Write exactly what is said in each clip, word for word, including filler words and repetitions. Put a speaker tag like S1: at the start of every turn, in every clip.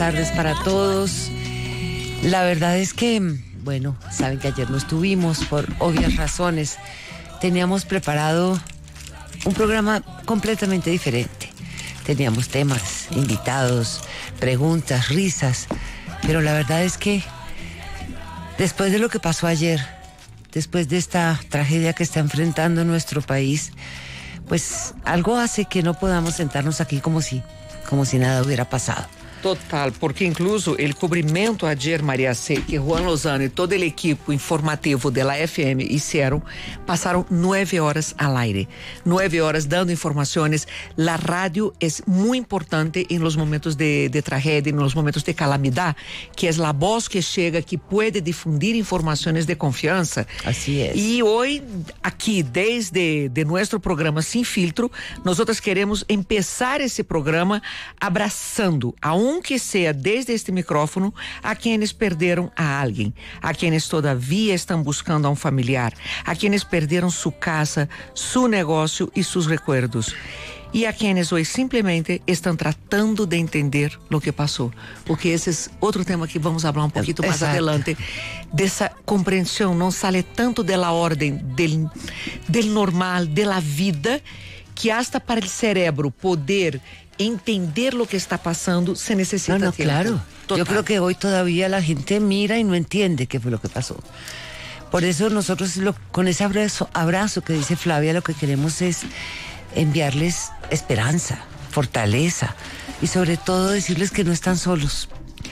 S1: tardes para todos. La verdad es que, bueno, saben que ayer no estuvimos por obvias razones. Teníamos preparado un programa completamente diferente. Teníamos temas, invitados, preguntas, risas. Pero la verdad es que después de lo que pasó ayer, después de esta tragedia que está enfrentando nuestro país, pues algo hace que no podamos sentarnos aquí como si, como si nada hubiera pasado.
S2: Total, porque incluso o cobrimento ayer, Maria C, que Juan Lozano e todo o equipo informativo da F M hicieron, passaram nueve horas al aire, nueve horas dando informações. La radio é muito importante em los momentos de, de tragédia, em los momentos de calamidade, que é a voz que chega, que pode difundir informações de confiança.
S1: Assim é.
S2: E hoje, aqui, desde de nosso programa Sem Filtro, nós queremos começar esse programa abraçando a um que sea desde este micrófono a quienes perderam a alguém, a quienes todavia estão buscando a um familiar, a quienes perderam sua casa, seu negócio e seus recuerdos. E a quienes hoje simplesmente estão tratando de entender o que passou. Porque esse é outro tema que vamos falar um pouquinho mais
S1: Exato.
S2: adelante. Dessa compreensão, não sale tanto da ordem del, del normal, da vida, que hasta para o cérebro poder entender lo que está pasando se necesita
S1: No, no,
S2: tiempo.
S1: claro.
S2: Total.
S1: Yo creo que hoy todavía la gente mira y no entiende qué fue lo que pasó. Por eso nosotros lo, con ese abrazo, abrazo que dice Flavia, lo que queremos es enviarles esperanza, fortaleza y sobre todo decirles que no están solos.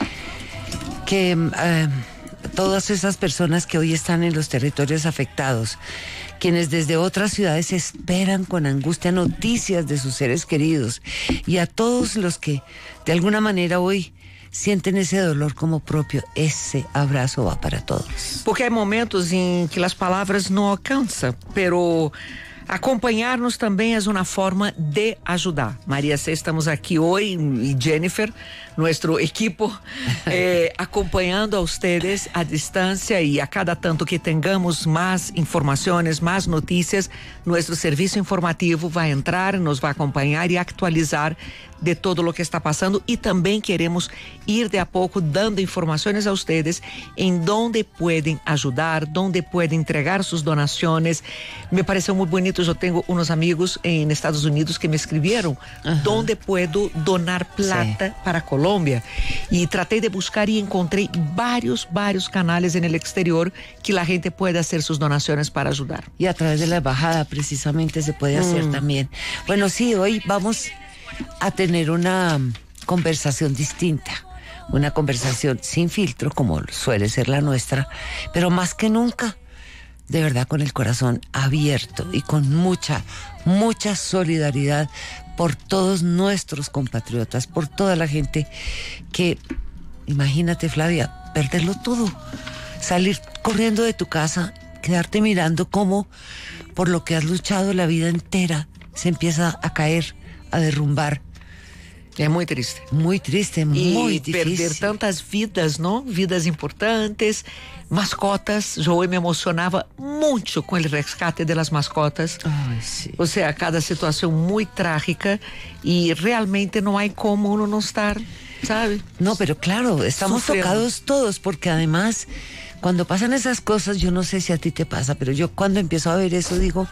S1: Que eh, todas esas personas que hoy están en los territorios afectados, quienes desde otras ciudades esperan con angustia noticias de sus seres queridos, y a todos los que de alguna manera hoy sienten ese dolor como propio, ese abrazo va para todos.
S2: Porque há momentos em que as palavras não alcançam, pero acompanhar-nos também é uma forma de ajudar. Maria C, estamos aqui hoje e Jennifer, nosso equipo, eh, acompanhando a ustedes a distância, e a cada tanto que tenhamos mais informações, mais notícias, nosso serviço informativo vai entrar, nos vai acompanhar e actualizar de todo o que está passando, e também queremos ir de a pouco dando informações a ustedes em donde podem ajudar, donde podem entregar suas donações. Me pareceu muito bonito, eu tenho uns amigos em Estados Unidos que me escreveram uh-huh. donde puedo donar plata sí. para Colômbia, e tratei de buscar e encontrei vários, vários canais no exterior que a gente pode fazer suas donações para ajudar.
S1: E a través de la embajada precisamente se puede hacer mm. también. Bueno, sí, hoy vamos a tener una conversación distinta, una conversación sin filtro, como suele ser la nuestra, pero más que nunca, de verdad, con el corazón abierto y con mucha, mucha solidaridad por todos nuestros compatriotas, por toda la gente que, imagínate, Flavia, perderlo todo, salir corriendo de tu casa, quedarte mirando cómo por lo que has luchado la vida entera se empieza a caer, a derrumbar.
S2: É muito triste.
S1: Muito triste, muito difícil.
S2: E perder tantas vidas, não? Vidas importantes, mascotas. Eu me emocionava muito com o resgate das mascotas.
S1: Ai, sim.
S2: Ou seja, cada situação muito trágica, e realmente não há como uno não estar, sabe?
S1: No, pero claro, estamos Sufriendo. tocados todos, porque además, cuando pasan esas cosas, yo no sé si a ti te pasa, pero yo cuando empiezo a ver eso digo,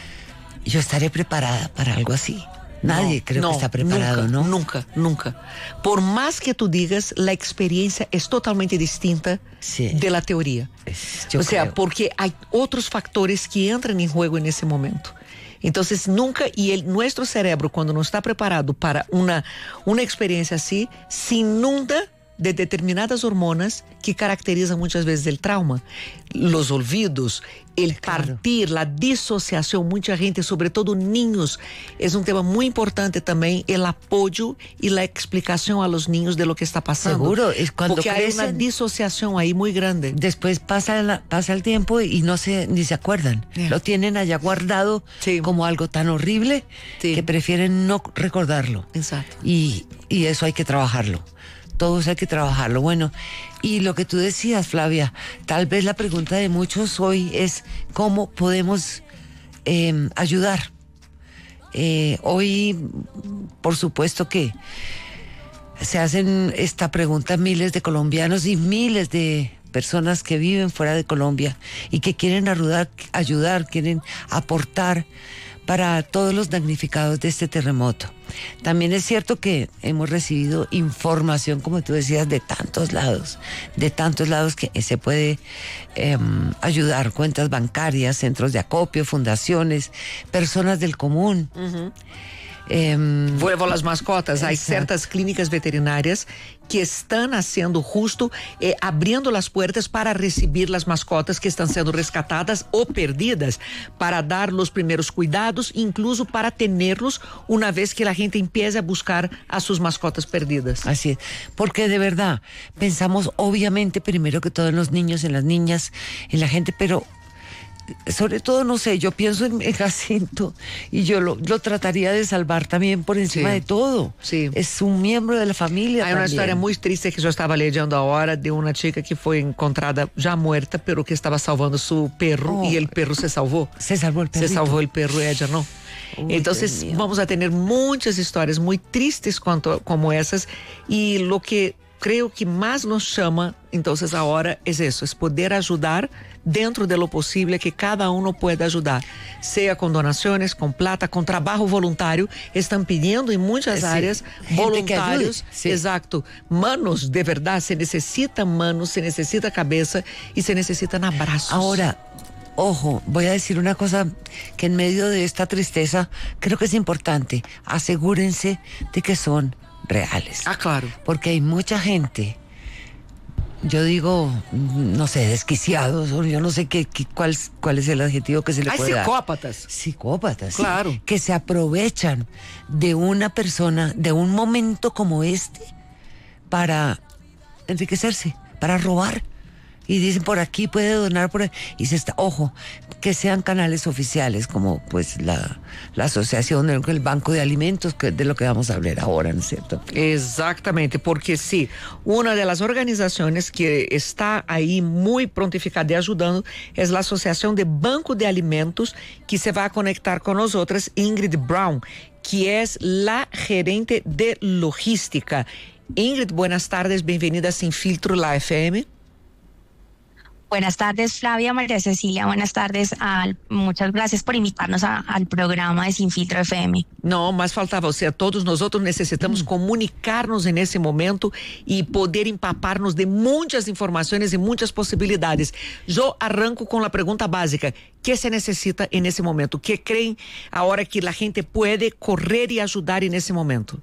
S1: yo estaré preparada para algo así. Nadie no, creo
S2: no,
S1: que está preparado,
S2: nunca,
S1: ¿no?
S2: Nunca, nunca. Por más que tú digas, la experiencia es totalmente distinta sí. de la teoría.
S1: Es,
S2: o sea, creo. Porque hay otros factores que entran en juego en ese momento. Entonces, nunca, y el, nuestro cerebro, cuando no está preparado para una, una experiencia así, se inunda de determinadas hormonas que caracterizam muitas vezes o trauma, os olvidos, o partir, a dissociação. Muita gente, sobretudo niños, é um tema muito importante também, o apoio e a explicação a los niños de lo que está passando.
S1: Seguro, es cuando
S2: porque
S1: crecen,
S2: hay una disociación ahí muy grande.
S1: Después pasa, la, pasa el tiempo y no se, ni se acuerdan. Yeah. Lo tienen allá guardado sí. como algo tan horrible sí. que prefieren no recordarlo.
S2: Exacto.
S1: Y, y eso hay que trabajarlo. Todos hay que trabajarlo. Bueno, y lo que tú decías, Flavia, tal vez la pregunta de muchos hoy es ¿cómo podemos eh, ayudar? Eh, hoy, por supuesto que se hacen esta pregunta miles de colombianos y miles de personas que viven fuera de Colombia y que quieren ayudar, ayudar, quieren aportar para todos los damnificados de este terremoto. También es cierto que hemos recibido información, como tú decías, de tantos lados, de tantos lados que se puede eh, ayudar, cuentas bancarias, centros de acopio, fundaciones, personas del común.
S2: Uh-huh. Eh, Vuelvo a las mascotas. Hay ciertas clínicas veterinarias que están haciendo justo, eh, abriendo las puertas para recibir las mascotas que están siendo rescatadas o perdidas, para dar los primeros cuidados, incluso para tenerlos una vez que la gente empiece a buscar a sus mascotas perdidas.
S1: Así es, porque de verdad pensamos obviamente primero que todo en los niños, en las niñas, en la gente, pero sobre todo, no sé, yo pienso en, en Jacinto y yo lo, lo trataría de salvar también por encima
S2: sí.
S1: de todo.
S2: Sí.
S1: Es un miembro de la familia.
S2: Hay
S1: también.
S2: una historia muy triste que yo estaba leyendo ahora de una chica que fue encontrada ya muerta, pero que estaba salvando su perro, oh, y el perro se salvó.
S1: Se salvó el perro.
S2: Se salvó el perro y ella no. Uy, entonces vamos a tener muchas historias muy tristes cuanto, como esas, y lo que creo que más nos llama entonces ahora es eso, es poder ayudar dentro de lo posible que cada uno pueda ayudar, sea con donaciones, con plata, con trabajo voluntario. Están pidiendo en muchas sí, áreas voluntarios, sí. Exacto, manos, de verdad, se necesitan manos, se necesita cabeza y se necesitan abrazos.
S1: Ahora, ojo, voy a decir una cosa que en medio de esta tristeza creo que es importante, asegúrense de que son reales.
S2: Ah, claro.
S1: Porque hay mucha gente, yo digo, no sé, desquiciados, o yo no sé qué, qué cuál, cuál es el adjetivo que se le
S2: hay
S1: puede dar.
S2: Hay psicópatas.
S1: Psicópatas,
S2: claro.
S1: Sí, que se aprovechan de una persona, de un momento como este, para enriquecerse, para robar. Y dicen, por aquí puede donar, por ahí. Y se está, ojo, que sean canales oficiales, como pues la, la asociación, el, el Banco de Alimentos, que de lo que vamos a hablar ahora, ¿no es cierto?
S2: Exactamente, porque sí, una de las organizaciones que está ahí muy prontificada y ayudando es la Asociación de Banco de Alimentos, que se va a conectar con nosotras, Ingrid Brown, que es la gerente de logística. Ingrid, buenas tardes, bienvenida a Sin Filtro, la F M.
S3: Buenas tardes, Flavia, María Cecilia, buenas tardes. Al, muchas gracias por invitarnos a, al programa de Sin Filtro F M.
S2: No, más faltaba, o sea, todos nosotros necesitamos mm. comunicarnos en ese momento y poder empaparnos de muchas informaciones y muchas posibilidades. Yo arranco con la pregunta básica, ¿qué se necesita en ese momento? ¿Qué creen ahora que la gente puede correr y ayudar en ese momento?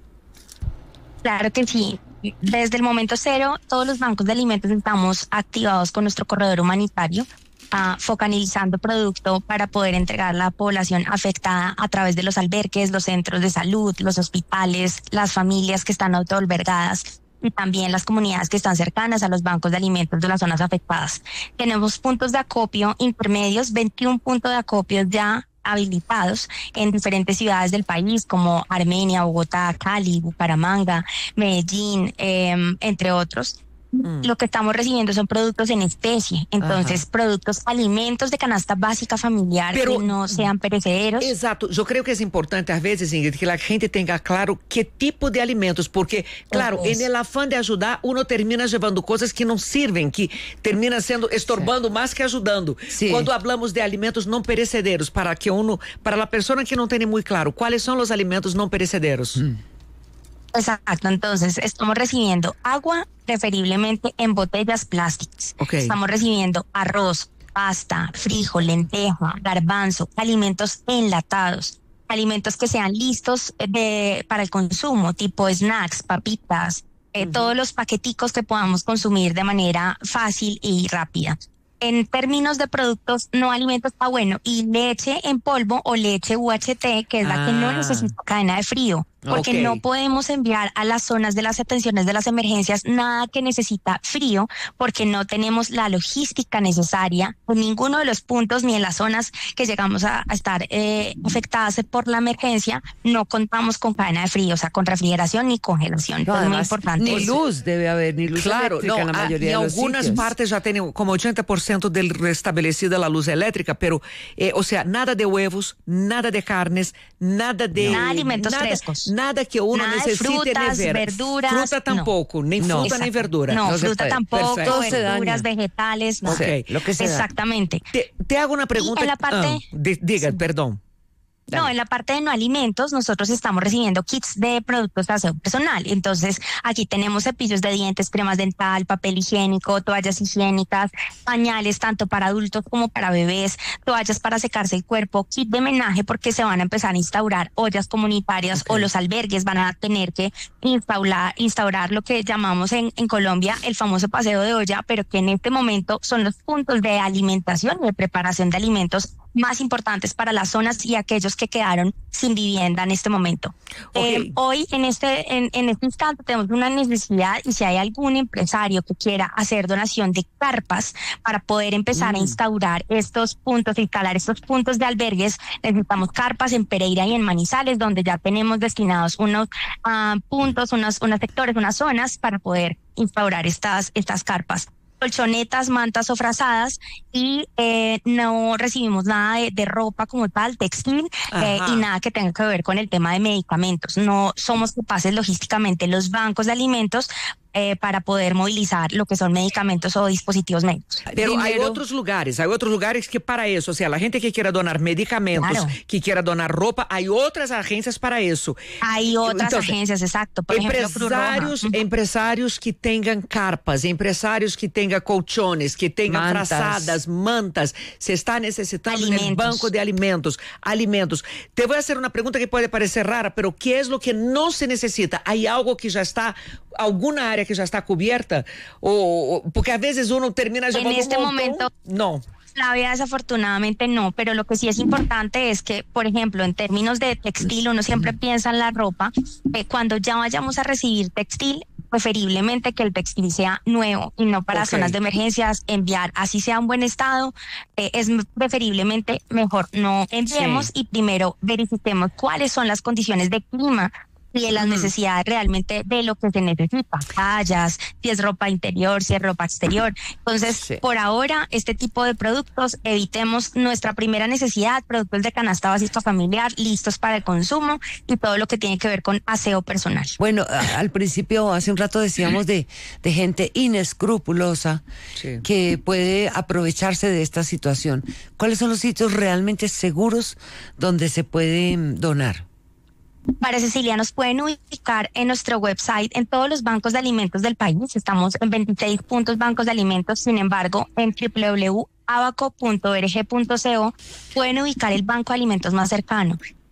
S3: Claro que sí. Desde el momento cero, todos los bancos de alimentos estamos activados con nuestro corredor humanitario, uh, focalizando producto para poder entregar a la población afectada a través de los albergues, los centros de salud, los hospitales, las familias que están autoalbergadas y también las comunidades que están cercanas a los bancos de alimentos de las zonas afectadas. Tenemos puntos de acopio intermedios, veintiún puntos de acopio ya habilitados en diferentes ciudades del país como Armenia, Bogotá, Cali, Bucaramanga, Medellín, eh, entre otros. Mm. Lo que estamos recibiendo son productos en especie, entonces Ajá. productos, alimentos de canasta básica familiar Pero, que no sean perecederos.
S2: Exato, yo creo que es importante a veces, Ingrid, que la gente tenga claro qué tipo de alimentos, porque claro, en el afán de ayudar, uno termina llevando cosas que no sirven, que termina siendo estorbando sí. más que ayudando. Sí. Cuando hablamos de alimentos no perecederos, para que uno, para la persona que no tiene muy claro, ¿cuáles son los alimentos no perecederos? Mm.
S3: Exacto, entonces estamos recibiendo agua preferiblemente en botellas plásticas. Okay. Estamos recibiendo arroz, pasta, frijol, lenteja, garbanzo, alimentos enlatados, alimentos que sean listos de, para el consumo, tipo snacks, papitas, eh, uh-huh. todos los paqueticos que podamos consumir de manera fácil y rápida. En términos de productos no alimentos, está bueno, y leche en polvo o leche U H T, que es la ah. que no necesita cadena de frío, porque okay. no podemos enviar a las zonas de las atenciones de las emergencias nada que necesita frío, porque no tenemos la logística necesaria en ninguno de los puntos ni en las zonas que llegamos a, a estar eh, afectadas por la emergencia. No contamos con cadena de frío, o sea, con refrigeración ni congelación.
S1: No,
S3: es
S1: además,
S3: muy importante.
S1: Ni luz debe haber, ni luz
S2: claro,
S1: eléctrica
S2: no,
S1: en la mayoría
S2: a,
S1: de los
S2: algunas
S1: sitios.
S2: partes ya tienen como ochenta por ciento del restablecida la luz eléctrica, pero, eh, o sea, nada de huevos, nada de carnes, nada de...
S3: Nada de alimentos
S2: nada,
S3: frescos.
S2: nada que uno
S3: nada
S2: necesite
S3: de frutas,
S2: nevera.
S3: verduras.
S2: Fruta tampoco,
S3: no.
S2: ni
S3: No,
S2: fruta ni verdura.
S3: No,
S1: no
S3: fruta tampoco,
S2: Perfecto.
S3: verduras, vegetales, no.
S2: Okay.
S1: Lo que sea.
S3: Exactamente.
S2: Te, te hago una pregunta.
S3: Y en la parte...
S2: Ah, di, diga, sí. Perdón.
S3: Dale. No, en la parte de no alimentos, nosotros estamos recibiendo kits de productos de aseo personal. Entonces, aquí tenemos cepillos de dientes, cremas dental, papel higiénico, toallas higiénicas, pañales tanto para adultos como para bebés, toallas para secarse el cuerpo, kit de menaje, porque se van a empezar a instaurar ollas comunitarias, okay. O los albergues van a tener que instaurar, instaurar lo que llamamos en, en Colombia el famoso paseo de olla, pero que en este momento son los puntos de alimentación y de preparación de alimentos más importantes para las zonas y aquellos que quedaron sin vivienda en este momento. Okay. Eh, hoy, en este, en, en este instante, tenemos una necesidad, y si hay algún empresario que quiera hacer donación de carpas para poder empezar mm. a instaurar estos puntos, instalar estos puntos de albergues, necesitamos carpas en Pereira y en Manizales, donde ya tenemos destinados unos uh, puntos, unos, unos sectores, unas zonas para poder instaurar estas, estas carpas. Colchonetas, mantas o frazadas, y eh, no recibimos nada de, de ropa como tal, textil, eh, y nada que tenga que ver con el tema de medicamentos. No somos capaces logísticamente los bancos de alimentos Eh, para poder movilizar lo que son medicamentos o dispositivos médicos.
S2: Pero
S3: Primero,
S2: hay otros lugares, hay otros lugares que para eso, o sea, la gente que quiera donar medicamentos, claro. que quiera donar ropa, hay otras agencias para eso.
S3: Hay otras Entonces, agencias, exacto. Por
S2: empresarios,
S3: ejemplo,
S2: empresarios que tengan carpas, empresarios que tengan colchones, que tengan mantas. frazadas, mantas, se está necesitando en el banco de alimentos, alimentos. Te voy a hacer una pregunta que puede parecer rara, pero ¿qué es lo que no se necesita? ¿Hay algo que ya está, alguna área que ya está cubierta? O, o porque a veces uno termina llevando
S3: en este
S2: un montón.
S3: momento
S2: No.
S3: Flavia, desafortunadamente no, pero lo que sí es importante es que, por ejemplo, en términos de textil, uno siempre piensa en la ropa, eh, cuando ya vayamos a recibir textil, preferiblemente que el textil sea nuevo y no para okay. zonas de emergencias, enviar así sea en buen estado, eh, es preferiblemente mejor no enviemos, sí. Y primero verifiquemos cuáles son las condiciones de clima y de las necesidades realmente de lo que se necesita, tallas, si es ropa interior, si es ropa exterior. Entonces, sí. por ahora, este tipo de productos, evitemos nuestra primera necesidad, productos de canasta básica familiar, listos para el consumo y todo lo que tiene que ver con aseo personal.
S1: Bueno, a, al principio, hace un rato decíamos de, de gente inescrupulosa, sí. que puede aprovecharse de esta situación. ¿Cuáles son los sitios realmente seguros donde se puede donar?
S3: María Cecilia, nos pueden ubicar en nuestro website, en todos los bancos de alimentos del país. Estamos en veintiséis puntos bancos de alimentos. Sin embargo, en doble u doble u doble u punto abaco punto org punto co pueden ubicar el banco de alimentos más cercano.